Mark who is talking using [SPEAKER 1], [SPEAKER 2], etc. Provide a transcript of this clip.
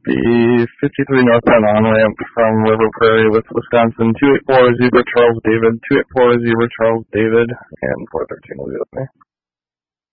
[SPEAKER 1] the 53 northbound on-ramp from River Prairie with Wisconsin. 284 Zebra Charles David, 284 Zebra Charles David, and 413 will be with me.